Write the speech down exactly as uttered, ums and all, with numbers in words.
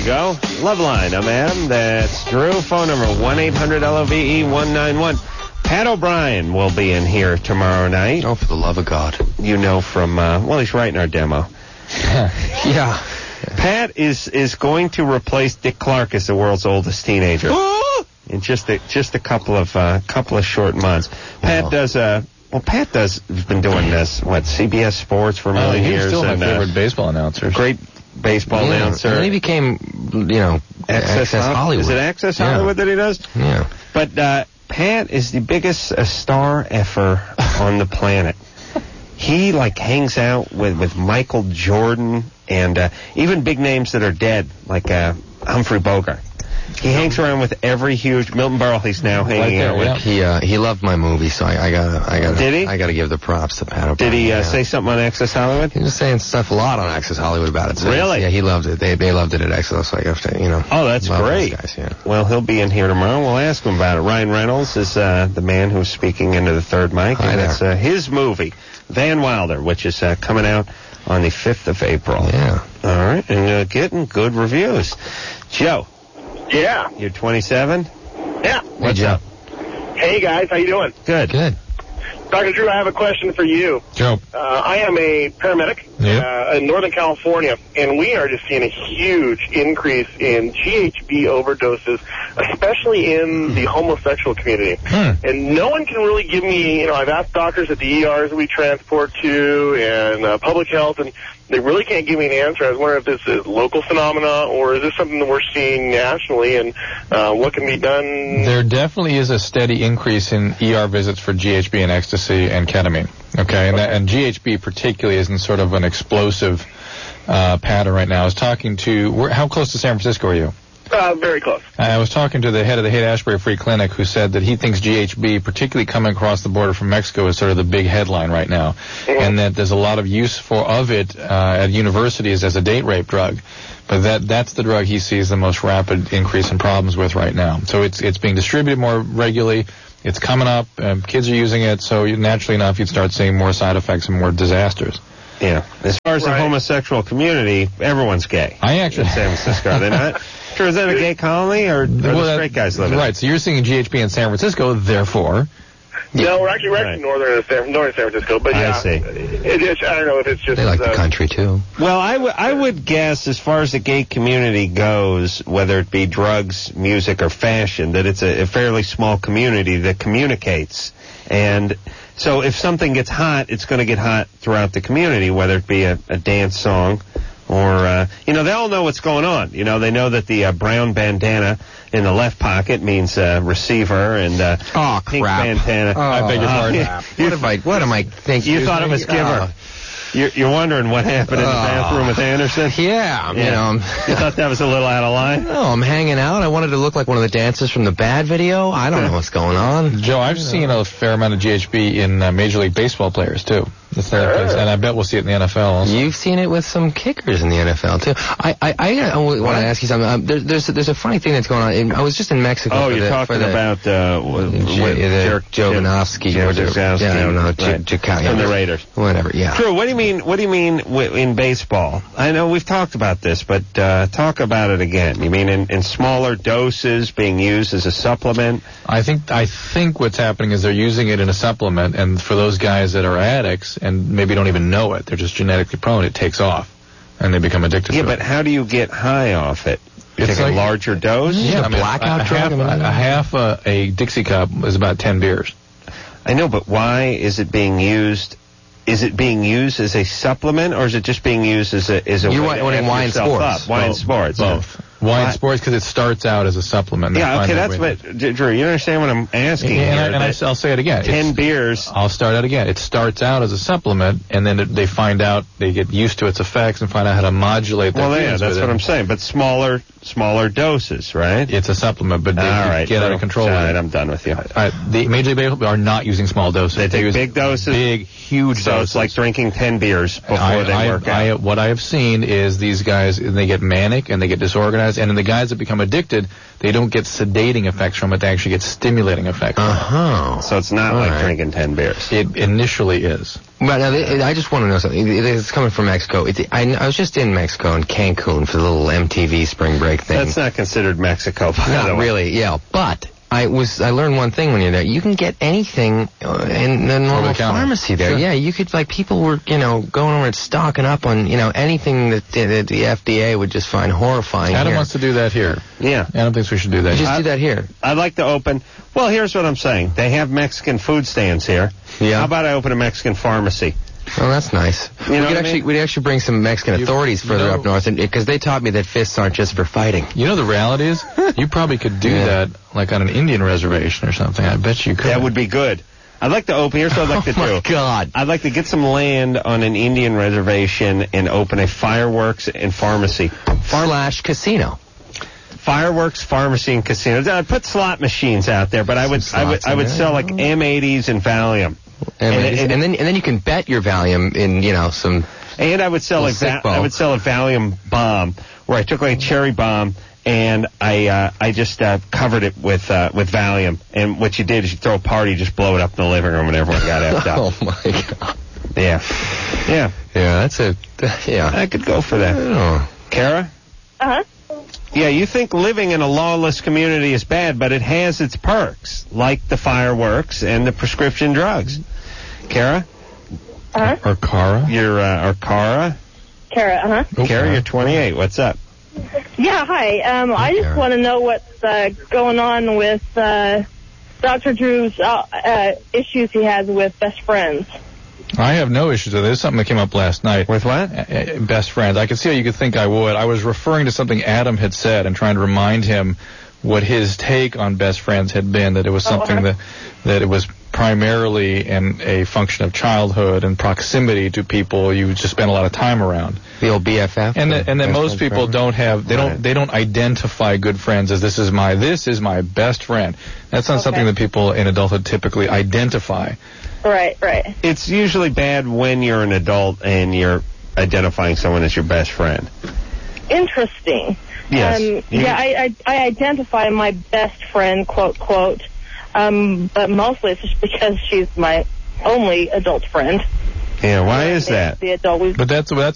go. Loveline, I'm Adam. That's Drew. Phone number one eight hundred L O V E one nine one. Pat O'Brien will be in here tomorrow night. Oh, for the love of God. You know from, uh, well, he's writing our demo. Yeah. Pat is is going to replace Dick Clark as the world's oldest teenager in just a, just a couple of uh, couple of short months. Pat wow. does uh, well. Pat does has been doing this what C B S Sports for a million oh, years. He's still and, my favorite uh, baseball announcer. Great baseball yeah. announcer. And then he became, you know, Access, Access Hollywood. Is it Access yeah. Hollywood that he does? Yeah. But uh, Pat is the biggest uh, star effer on the planet. He, like, hangs out with, with Michael Jordan and uh, even big names that are dead, like uh, Humphrey Bogart. He hangs around with every huge Milton Berle. He's now hanging right there, out with. Yeah. He uh, he loved my movie, so I, I gotta I gotta Did he? I gotta give the props to Pat O'Brien. Did he uh, yeah. say something on Access Hollywood? He was saying stuff a lot on Access Hollywood about it. So really? Yeah, he loved it. They they loved it at Access. So I have to, you know. Oh, that's great. Guys, yeah. Well, he'll be in here tomorrow. We'll ask him about it. Ryan Reynolds is uh, the man who's speaking into the third mic, Hi and there. it's uh, his movie, Van Wilder, which is uh, coming out on the fifth of April. Yeah. All right, and uh, getting good reviews. Joe. Yeah. You're twenty-seven? Yeah. What's up? Hey, guys. How you doing? Good. Good. Doctor Drew, I have a question for you. Joe. Uh, I am a paramedic Yeah. uh, in Northern California, and we are just seeing a huge increase in G H B overdoses, especially in the homosexual community. Hmm. And no one can really give me, you know, I've asked doctors at the E Rs we transport to and uh, public health, and they really can't give me an answer. I was wondering if this is local phenomena or is this something that we're seeing nationally, and uh, what can be done? There definitely is a steady increase in E R visits for G H B and ecstasy and ketamine. Okay, and, that, and G H B particularly is in sort of an explosive uh, pattern right now. I was talking to, where, how close to San Francisco are you? Uh, very close. I was talking to the head of the Haight-Ashbury Free Clinic, who said that he thinks G H B, particularly coming across the border from Mexico, is sort of the big headline right now, mm-hmm. and that there's a lot of use for of it uh, at universities as a date rape drug. But that that's the drug he sees the most rapid increase in problems with right now. So it's it's being distributed more regularly. It's coming up. Um, kids are using it. So you, naturally enough, you'd start seeing more side effects and more disasters. Yeah. As far as Right. the homosexual community, everyone's gay. I actually in San Francisco, are they not? Sure, is that a gay colony, or are well, the straight guys living? Right. So you're seeing G H B in San Francisco, therefore. No, we're actually, we're actually Right. northern San, northern San Francisco, but I yeah, see. It, it's, I don't know if it's just They like uh, the country too. Well, I, w- I would guess, as far as the gay community goes, whether it be drugs, music, or fashion, that it's a, a fairly small community that communicates. And so if something gets hot, it's going to get hot throughout the community, whether it be a, a dance song or, uh, you know, they all know what's going on. You know, they know that the uh, brown bandana in the left pocket means uh, receiver, and uh, Oh, pink crap. bandana. Oh, I beg your pardon. Uh, What am I, what am I thinking? You thought it was Giver. You're, you're wondering what happened in the Oh. bathroom with Anderson? Yeah, you know. I'm, You thought that was a little out of line? No, I'm hanging out. I wanted to look like one of the dancers from the Bad video. I don't know what's going on. Joe, I've seen a fair amount of G H B in uh, Major League Baseball players, too. The therapists, and I bet we'll see it in the N F L also. You've seen it with some kickers in the N F L too. I I, I, I want to ask you something. Um, there, there's a, the's a funny thing that's going on. In, I was just in Mexico. Oh, for you're the, talking for the, about uh, w- J- with the Jer- Jovanovski, Jer- or the- Jarzowski. yeah, I don't know, Right. J- J- From the Raiders. Whatever. Yeah. Drew, what do you mean? What do you mean w- in baseball? I know we've talked about this, but uh, talk about it again. You mean in, in smaller doses, being used as a supplement? I think I think what's happening is they're using it in a supplement, and for those guys that are addicts and maybe don't even know it, they're just genetically prone, it takes off, and they become addicted Yeah, to but it. how do you get high off it? You It's take like- a larger dose? Yeah, a I mean, blackout a, a drug, half, I mean, a, a half a, a Dixie cup is about ten beers. I know, but why is it being used? Is it being used as a supplement, or is it just being used as a as a You're way to wanting amp wine yourself sports. up? Wine Both. sports. Both. Wine Why- sports, because it starts out as a supplement. They Yeah, find okay, that that's way- what, D- Drew, you understand what I'm asking And, here? I, and I, that I'll say it again. ten It's- beers. I'll start out again. It starts out as a supplement, and then it, they find out, they get used to its effects and find out how to modulate their Well, yeah, feelings that's with what it. I'm saying, but smaller, smaller doses, right? It's a supplement, but they All right, get out Drew. of control All with right, it. I'm done with you. All right, the Major League Baseball are not using small doses. They take use big doses? Big, huge So doses. it's like drinking ten beers before I, they I, work I, out. what I have seen is these guys, they get manic and they get disorganized. status. And in the guys that become addicted, they don't get sedating effects from it. They actually get stimulating effects. Uh-huh. So it's not All like right. drinking ten beers. It initially is. But now, th- I just want to know something. It- It's coming from Mexico. It, I, I was just in Mexico, in Cancun, for the little M T V spring break thing. That's not considered Mexico, by the Not way. really, yeah. But I was I learned one thing when you're there. You can get anything uh, in the normal Over-the-counter. pharmacy there. Sure. Yeah, you could, like, people were, you know, going over and stocking up on, you know, anything that, that the F D A would just find horrifying. Adam here. wants to do that here. Yeah. Adam thinks we should do that. You just I- do that here. I'd like to open, well, here's what I'm saying. They have Mexican food stands here. Yeah. How about I open a Mexican pharmacy? Oh, that's nice. You we know could what I actually mean? we'd actually bring some Mexican You- authorities you further know- up north, because they taught me that fists aren't just for fighting. You know, the reality is, you probably could do Yeah. that, like, on an Indian reservation or something. I bet you could. That would be good. I'd like to open, here's what I'd like to oh do. my God! I'd like to get some land on an Indian reservation and open a fireworks and pharmacy. Farm- Slash casino. fireworks, pharmacy, and casinos. I'd put slot machines out there, but I would Some I would slots I in would there. sell like M eighties and Valium. And, And- and, and- then and then you can bet your Valium in, you know, some. And I would sell a Little sick va- ball. I would sell a Valium bomb where I took like a cherry bomb and I uh, I just uh, covered it with uh, with Valium. And what you did is you throw a party, just blow it up in the living room, and everyone got effed up. Oh my God! Yeah, yeah, Yeah, that's a yeah. I could go for that. Oh. Kara? Uh-huh. Yeah, you think living in a lawless community is bad, but it has its perks, like the fireworks and the prescription drugs. Kara? Uh-huh. Or Cara. You're, uh, or Kara? Kara, uh-huh. Oh, Kara, you're twenty-eight. What's up? Yeah, hi. Um, I just Kara. want to know what's uh, going on with uh, Doctor Drew's uh, uh, issues he has with best friends. I have no issues with it. There's something that came up last night. With what? Uh, uh, Best friends. I could see how you could think I would. I was referring to something Adam had said and trying to remind him what his take on best friends had been, that it was Oh, something uh-huh. that that it was primarily in a function of childhood and proximity to people you just spend a lot of time around. The old B F F. And that, and that Best most friends people forever. don't have, they Right. don't they don't identify good friends as this is my this is my best friend. That's not Okay. something that people in adulthood typically identify. Right, right. It's usually bad when you're an adult and you're identifying someone as your best friend. Interesting. Yes. Um, You- yeah, I, I, I identify my best friend, quote, quote, um, but mostly it's just because she's my only adult friend. Yeah, why is The- that? The adult. we- But that's that's